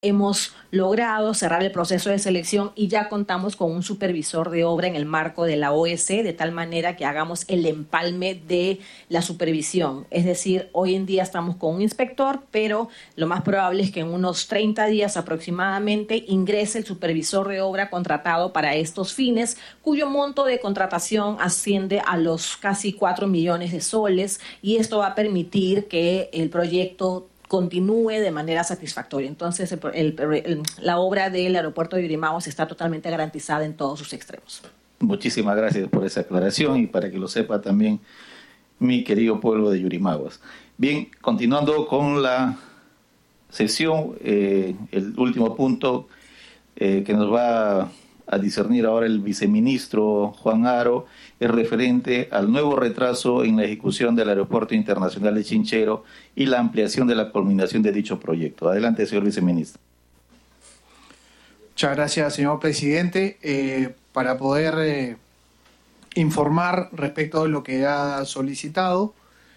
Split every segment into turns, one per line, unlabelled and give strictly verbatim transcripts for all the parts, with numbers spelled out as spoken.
hemos logrado cerrar el proceso de selección y ya contamos con un supervisor de obra en el marco de la O E C, de tal manera que hagamos el empalme de la supervisión. Es decir, hoy en día estamos con un inspector, pero lo más probable es que en unos treinta días aproximadamente ingrese el supervisor de obra contratado para estos fines, cuyo monto de contratación asciende a los casi cuatro millones de soles, y esto va a permitir que el proyecto continúe de manera satisfactoria. Entonces, el, el, el, la obra del aeropuerto de Yurimaguas está totalmente garantizada en todos sus extremos.
Muchísimas gracias por esa aclaración y para que lo sepa también mi querido pueblo de Yurimaguas. Bien, continuando con la sesión, eh, el último punto eh, que nos va a discernir ahora el viceministro Juan Aro es referente al nuevo retraso en la ejecución del Aeropuerto Internacional de Chinchero y la ampliación de la culminación de dicho proyecto. Adelante, señor viceministro.
Muchas gracias, señor presidente. Eh, para poder eh, informar respecto de lo que ha solicitado,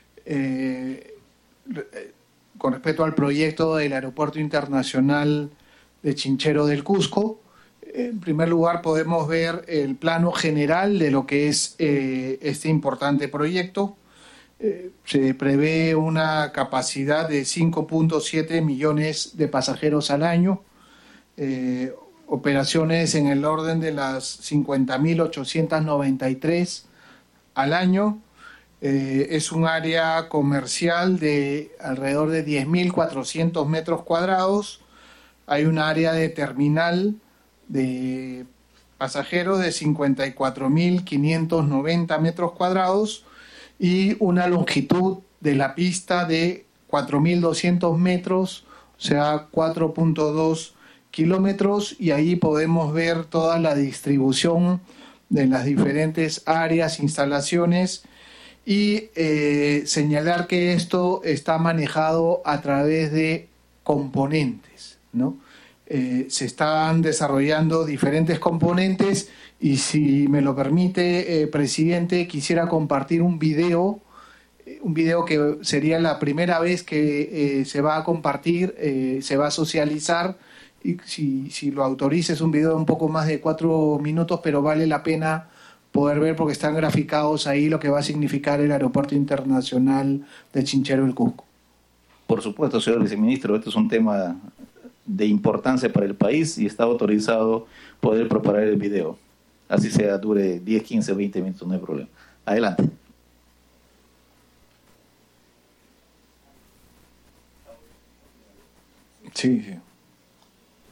eh, con respecto al proyecto del Aeropuerto Internacional de Chinchero del Cusco, en primer lugar, podemos ver el plano general de lo que es eh, este importante proyecto. Eh, se prevé una capacidad de cinco punto siete millones de pasajeros al año, eh, operaciones en el orden de las cincuenta mil ochocientas noventa y tres al año. Eh, es un área comercial de alrededor de diez mil cuatrocientos metros cuadrados. Hay un área de terminal de pasajeros de cincuenta y cuatro mil quinientos noventa metros cuadrados y una longitud de la pista de cuatro mil doscientos metros, o sea, cuatro punto dos kilómetros, y ahí podemos ver toda la distribución de las diferentes áreas, instalaciones, y eh, señalar que esto está manejado a través de componentes, ¿no? Eh, se están desarrollando diferentes componentes y, si me lo permite, eh, presidente, quisiera compartir un video, eh, un video que sería la primera vez que eh, se va a compartir, eh, se va a socializar, y si, si lo autoriza es un video de un poco más de cuatro minutos, pero vale la pena poder ver porque están graficados ahí lo que va a significar el Aeropuerto Internacional de Chinchero del Cusco.
Por supuesto, señor viceministro, esto es un tema de importancia para el país y está autorizado poder preparar el video. Así sea, dure diez, quince, veinte minutos, no hay problema. Adelante.
Sí, sí.